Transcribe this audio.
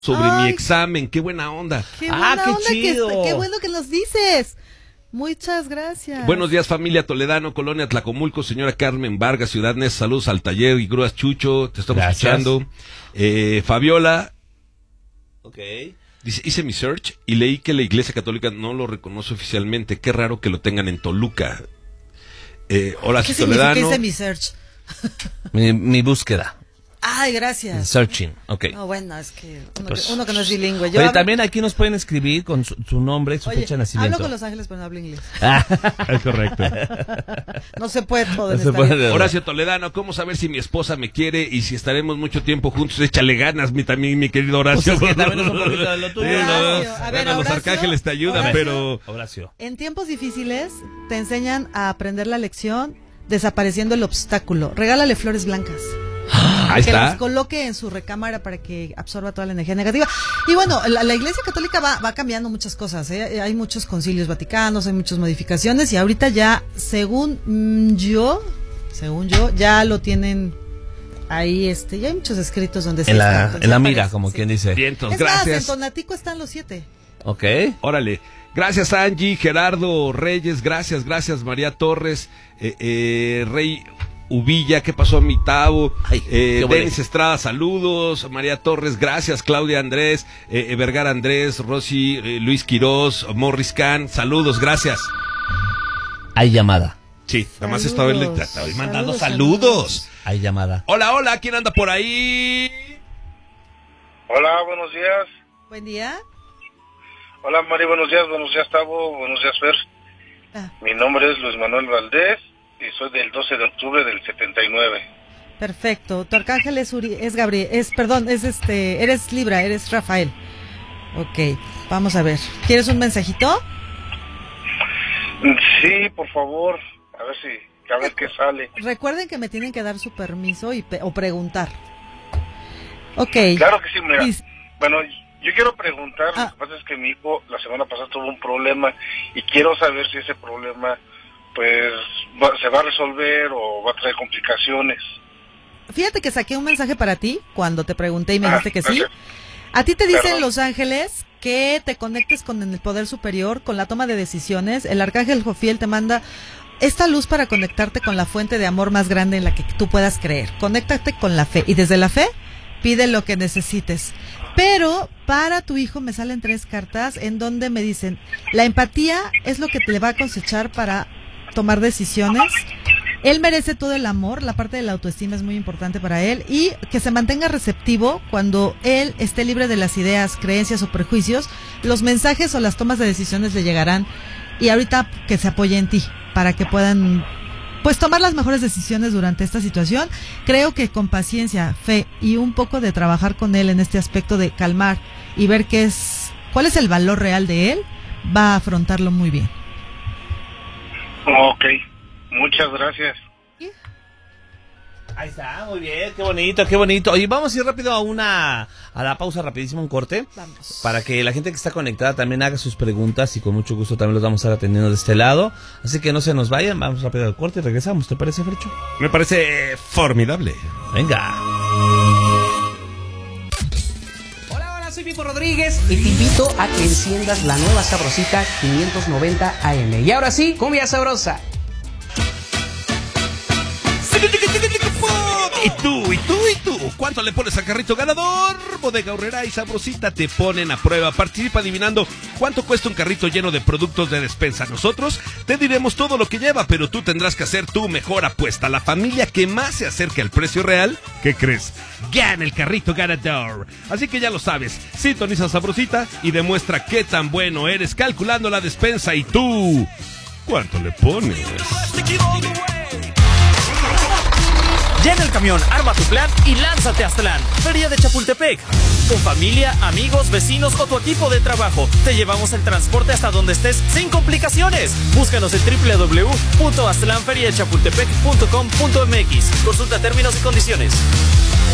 sobre mi examen. ¡Qué buena onda! ¡Qué buena onda, chido! ¡Qué bueno que nos dices! Muchas gracias. Buenos días, familia Toledano, Colonia Tlacomulco, señora Carmen Vargas, Ciudad Neza, saludos al taller y grúas Chucho, te estamos escuchando. Fabiola, dice, hice mi search y leí que la Iglesia Católica no lo reconoce oficialmente. Qué raro que lo tengan en Toluca. Hola, ¿Qué Toledano. significa hice mi search? mi búsqueda. Ay, gracias. Searching, No, bueno, es que uno, Pues, uno que no es bilingüe. Oye, también aquí nos pueden escribir con su nombre y su fecha de nacimiento. Hablo con Los Ángeles, pero no hablo inglés. Es correcto. No se puede todo. Horacio Toledano, ¿cómo saber si mi esposa me quiere y si estaremos mucho tiempo juntos? Échale ganas, también, mi querido Horacio. Pues es que también es un poquito de lo tuyo. Horacio, a ver, los Horacio, arcángeles te ayudan, pero... Horacio. En tiempos difíciles te enseñan a aprender la lección desapareciendo el obstáculo. Regálale flores blancas. Ahí que está. las coloque en su recámara para que absorba toda la energía negativa. Y bueno, la Iglesia Católica va cambiando muchas cosas, ¿eh? Hay muchos concilios vaticanos, hay muchas modificaciones y ahorita ya, según yo, ya lo tienen ahí, ya hay muchos escritos donde en la mira, como quien dice. Vientos, es gracias. más, en Tonatico están los 7. Ok. Órale. Gracias, Angie, Gerardo Reyes, gracias, María Torres, Rey Uvilla, ¿qué pasó a mi Tavo? Denis Estrada, saludos. María Torres, gracias. Claudia Andrés, Vergara Andrés, Rosy, Luis Quirós, Morris Can, saludos, gracias. Hay llamada. Sí, nada más estoy mandando saludos. Hay llamada. Hola, ¿quién anda por ahí? Hola, buenos días. Buen día. Hola, Mari, buenos días, Tavo, buenos días, Fer. Mi nombre es Luis Manuel Valdés y soy del 12 de octubre del 79. Perfecto. Tu arcángel es Gabriel, eres Libra, eres Rafael. Ok, vamos a ver. ¿Quieres un mensajito? Sí, por favor, a ver qué sale. Recuerden que me tienen que dar su permiso o preguntar. Ok. Claro que sí, mira. Bueno, yo quiero preguntar, lo que pasa es que mi hijo la semana pasada tuvo un problema y quiero saber si ese problema pues se va a resolver o va a traer complicaciones. Fíjate que saqué un mensaje para ti cuando te pregunté y me dijiste que sí. A ti te dicen Los Ángeles que te conectes con el poder superior, con la toma de decisiones. El arcángel Jofiel te manda esta luz para conectarte con la fuente de amor más grande en la que tú puedas creer. Conéctate con la fe y desde la fe pide lo que necesites. Pero para tu hijo me salen 3 cartas en donde me dicen, la empatía es lo que te va a cosechar para tomar decisiones. Él merece todo el amor, la parte de la autoestima es muy importante para él y que se mantenga receptivo cuando él esté libre de las ideas, creencias o prejuicios, los mensajes o las tomas de decisiones le llegarán y ahorita que se apoye en ti para que puedan pues tomar las mejores decisiones durante esta situación. Creo que con paciencia, fe y un poco de trabajar con él en este aspecto de calmar y ver cuál es el valor real de él, va a afrontarlo muy bien. Ok, muchas gracias. Ahí está, muy bien, qué bonito. Oye, vamos a ir rápido a la pausa, rapidísimo, un corte. Vamos. Para que la gente que está conectada también haga sus preguntas y con mucho gusto también los vamos a estar atendiendo de este lado. Así que no se nos vayan, vamos rápido al corte y regresamos, ¿te parece, Fercho? Me parece formidable. Venga. Hola, soy Pipo Rodríguez y te invito a que enciendas la nueva Sabrosita 590 AM. Y ahora sí, cumbia sabrosa. ¿Y tú? ¿Cuánto le pones al carrito ganador? Bodega Aurrerá y Sabrosita te ponen a prueba. Participa adivinando cuánto cuesta un carrito lleno de productos de despensa. Nosotros te diremos todo lo que lleva, pero tú tendrás que hacer tu mejor apuesta. La familia que más se acerque al precio real, ¿qué crees? Gana el carrito ganador. Así que ya lo sabes, sintoniza Sabrosita y demuestra qué tan bueno eres calculando la despensa. ¿Y tú? ¿Cuánto le pones? Llena el camión, arma tu plan y lánzate a Aztlán, Feria de Chapultepec. Con familia, amigos, vecinos o tu equipo de trabajo, te llevamos el transporte hasta donde estés sin complicaciones. Búscanos en www.aztlanferiachapultepec.com.mx. Consulta términos y condiciones.